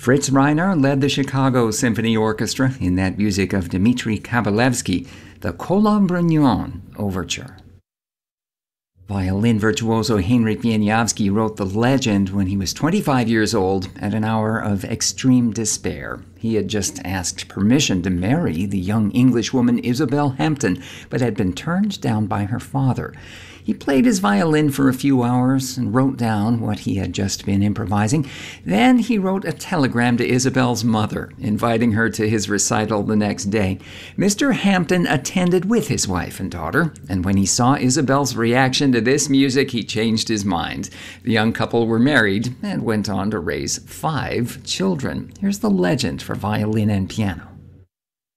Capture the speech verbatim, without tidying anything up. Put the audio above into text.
Fritz Reiner led the Chicago Symphony Orchestra in that music of Dmitri Kabalevsky, the Kolobrynyan Overture. Violin virtuoso Henryk Wieniawski wrote The Legend when he was twenty-five years old at an hour of extreme despair. He had just asked permission to marry the young Englishwoman Isabel Hampton, but had been turned down by her father. He played his violin for a few hours and wrote down what he had just been improvising. Then he wrote a telegram to Isabel's mother, inviting her to his recital the next day. Mister Hampton attended with his wife and daughter, and when he saw Isabel's reaction to this music, he changed his mind. The young couple were married and went on to raise five children. Here's The Legend for violin and piano.